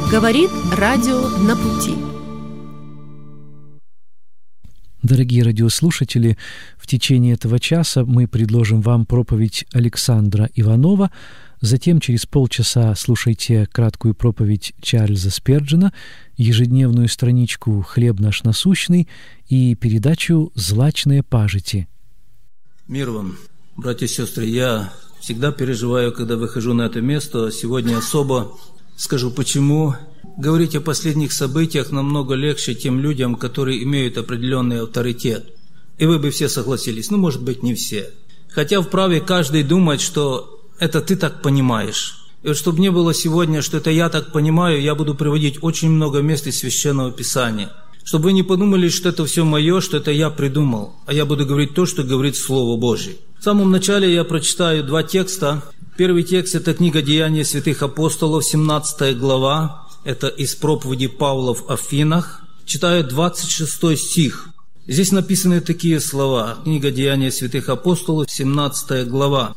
Говорит Радио «На пути». Дорогие радиослушатели, в течение этого часа мы предложим вам проповедь Александра Иванова, затем через полчаса слушайте краткую проповедь Чарльза Сперджена, ежедневную страничку «Хлеб наш насущный» и передачу «Злачные пажити». Мир вам, братья и сестры, я всегда переживаю, когда выхожу на это место. Сегодня особо скажу почему. Говорить о последних событиях намного легче тем людям, которые имеют определенный авторитет. И вы бы все согласились, может быть, не все. Хотя вправе каждый думать, что это ты так понимаешь. И вот чтобы не было сегодня, что это я так понимаю, я буду приводить очень много мест из Священного Писания. Чтобы вы не подумали, что это все мое, что это я придумал, а я буду говорить то, что говорит Слово Божье. В самом начале я прочитаю два текста. Первый текст – это книга «Деяния святых апостолов», 17 глава. Это из проповеди Павла в Афинах. Читаю 26 стих. Здесь написаны такие слова. Книга «Деяния святых апостолов», 17 глава,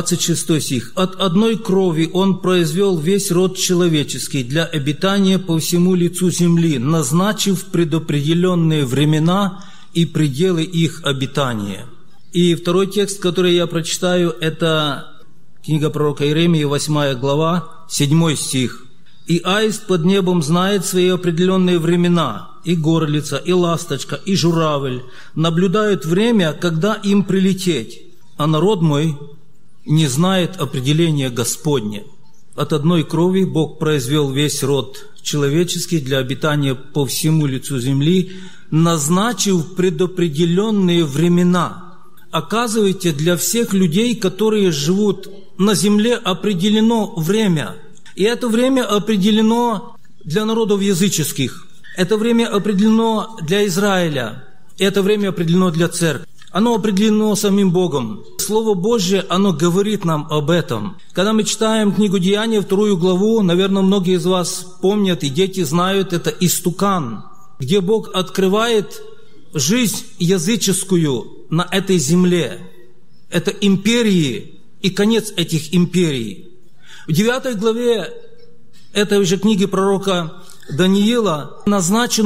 26 стих. «От одной крови Он произвел весь род человеческий для обитания по всему лицу земли, назначив предопределенные времена и пределы их обитания». И второй текст, который я прочитаю, это книга пророка Иеремии, 8 глава, 7 стих. «И аист под небом знает свои определенные времена, и горлица, и ласточка, и журавль наблюдают время, когда им прилететь, а народ мой не знает определения Господня. От одной крови Бог произвел весь род человеческий для обитания по всему лицу земли, назначив предопределенные времена». Оказывается, для всех людей, которые живут на земле, определено время. И это время определено для народов языческих. Это время определено для Израиля. И это время определено для церкви. Оно определено самим Богом. Слово Божье, оно говорит нам об этом. Когда мы читаем книгу Деяния, 2 главу, наверное, многие из вас помнят, и дети знают, это истукан, где Бог открывает жизнь языческую на этой земле. Это империи и конец этих империй. В 9 главе этой же книги пророка Даниила назначено